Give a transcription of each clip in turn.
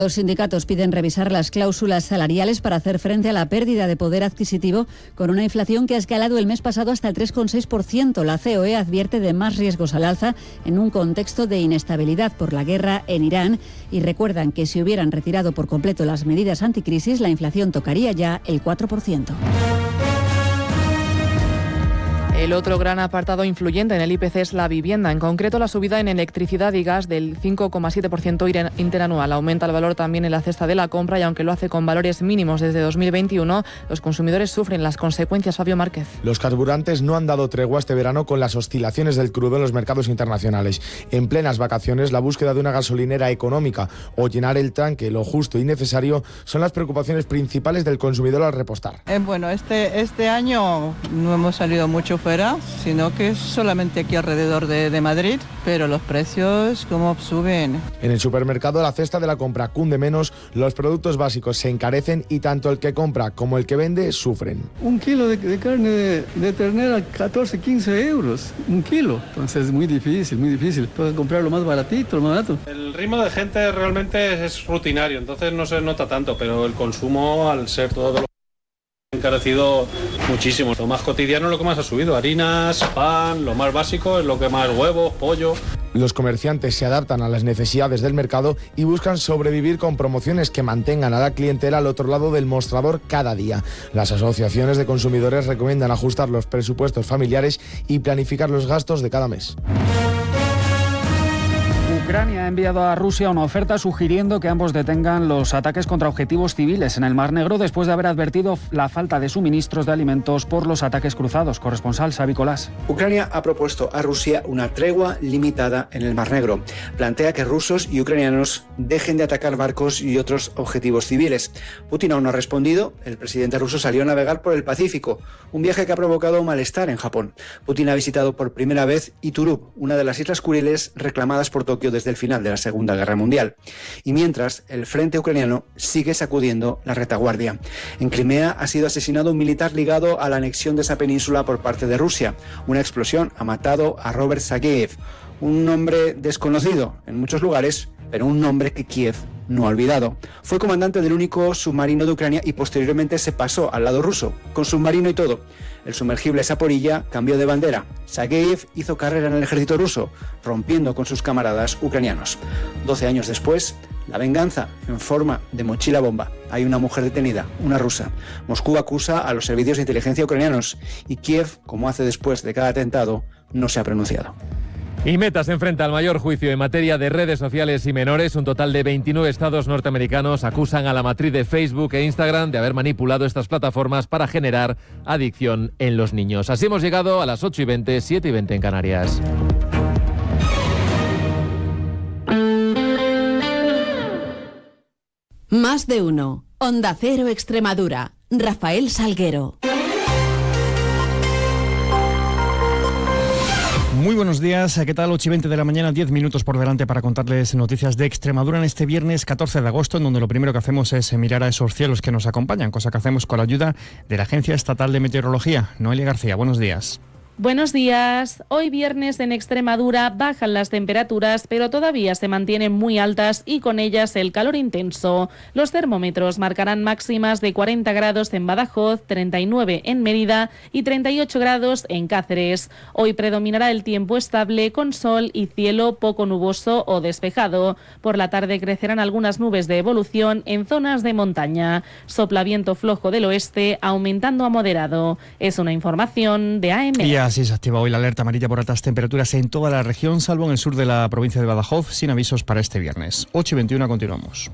Los sindicatos piden revisar las cláusulas salariales para hacer frente a la pérdida de poder adquisitivo con una inflación que ha escalado el mes pasado hasta el 3,6%. La COE advierte de más riesgos al alza en un contexto de inestabilidad por la guerra en Irán y recuerdan que si hubieran retirado por completo las medidas anticrisis, la inflación tocaría ya el 4%. El otro gran apartado influyente en el IPC es la vivienda, en concreto la subida en electricidad y gas del 5,7% interanual. Aumenta el valor también en la cesta de la compra y aunque lo hace con valores mínimos desde 2021, los consumidores sufren las consecuencias. Fabio Márquez. Los carburantes no han dado tregua este verano con las oscilaciones del crudo en los mercados internacionales. En plenas vacaciones, la búsqueda de una gasolinera económica o llenar el tanque lo justo y necesario son las preocupaciones principales del consumidor al repostar. Bueno, este año no hemos salido mucho fuera, sino que es solamente aquí alrededor de Madrid, pero los precios como suben. En el supermercado la cesta de la compra cunde menos, los productos básicos se encarecen y tanto el que compra como el que vende sufren. Un kilo de carne de ternera, 14, 15 euros, un kilo. Entonces es muy difícil. Puedes comprar lo más baratito, lo más barato. El ritmo de gente realmente es rutinario, entonces no se nota tanto, pero el consumo, al ser todo encarecido muchísimo. Lo más cotidiano es lo que más ha subido: harinas, pan, lo más básico es lo que más, huevos, pollo. Los comerciantes se adaptan a las necesidades del mercado y buscan sobrevivir con promociones que mantengan a la clientela al otro lado del mostrador cada día. Las asociaciones de consumidores recomiendan ajustar los presupuestos familiares y planificar los gastos de cada mes. Ucrania ha enviado a Rusia una oferta sugiriendo que ambos detengan los ataques contra objetivos civiles en el Mar Negro después de haber advertido la falta de suministros de alimentos por los ataques cruzados. Corresponsal Xavi Colás. Ucrania ha propuesto a Rusia una tregua limitada en el Mar Negro. Plantea que rusos y ucranianos dejen de atacar barcos y otros objetivos civiles. Putin aún no ha respondido. El presidente ruso salió a navegar por el Pacífico, un viaje que ha provocado malestar en Japón. Putin ha visitado por primera vez Iturup, una de las islas Kuriles reclamadas por Tokio desde el final de la Segunda Guerra Mundial. Y mientras, el frente ucraniano sigue sacudiendo la retaguardia. En Crimea ha sido asesinado un militar ligado a la anexión de esa península por parte de Rusia. Una explosión ha matado a Robert Sageyev, un nombre desconocido en muchos lugares, pero un nombre que Kiev no ha olvidado. Fue comandante del único submarino de Ucrania y posteriormente se pasó al lado ruso, con submarino y todo. El sumergible Zaporilla cambió de bandera. Sageyev hizo carrera en el ejército ruso, rompiendo con sus camaradas ucranianos. 12 años después, la venganza en forma de mochila bomba. Hay una mujer detenida, una rusa. Moscú acusa a los servicios de inteligencia ucranianos y Kiev, como hace después de cada atentado, no se ha pronunciado. Y Meta se enfrenta al mayor juicio en materia de redes sociales y menores. Un total de 29 estados norteamericanos acusan a la matriz de Facebook e Instagram de haber manipulado estas plataformas para generar adicción en los niños. Así hemos llegado a las 8:20, 7:20 en Canarias. Más de uno. Onda Cero Extremadura. Rafael Salguero. Muy buenos días, ¿qué tal? 8:20 de la mañana, 10 minutos por delante para contarles noticias de Extremadura en este viernes 14 de agosto, en donde lo primero que hacemos es mirar a esos cielos que nos acompañan, cosa que hacemos con la ayuda de la Agencia Estatal de Meteorología. Noelia García, buenos días. Buenos días. Hoy viernes en Extremadura bajan las temperaturas, pero todavía se mantienen muy altas y con ellas el calor intenso. Los termómetros marcarán máximas de 40 grados en Badajoz, 39 en Mérida y 38 grados en Cáceres. Hoy predominará el tiempo estable con sol y cielo poco nuboso o despejado. Por la tarde crecerán algunas nubes de evolución en zonas de montaña. Sopla viento flojo del oeste, aumentando a moderado. Es una información de AM. Así se activa hoy la alerta amarilla por altas temperaturas en toda la región, salvo en el sur de la provincia de Badajoz, sin avisos para este viernes. 8:21, continuamos.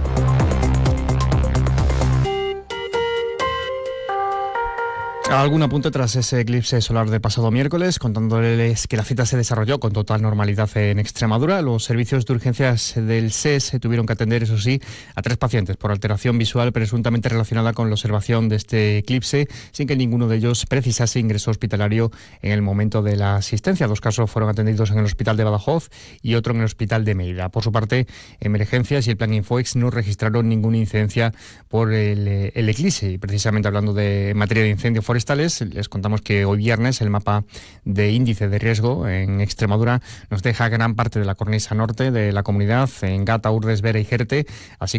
Algún apunte tras ese eclipse solar del pasado miércoles, contándoles que la cita se desarrolló con total normalidad en Extremadura. Los servicios de urgencias del SES tuvieron que atender, eso sí, a 3 pacientes por alteración visual presuntamente relacionada con la observación de este eclipse, sin que ninguno de ellos precisase ingreso hospitalario en el momento de la asistencia. 2 casos fueron atendidos en el hospital de Badajoz y otro en el hospital de Mérida. Por su parte, Emergencias y el Plan Infoex no registraron ninguna incidencia por el eclipse. Y precisamente hablando de materia de incendio forestal, les contamos que hoy viernes el mapa de índice de riesgo en Extremadura nos deja gran parte de la cornisa norte de la comunidad, en Gata, Urdes, Vera y Jerte, así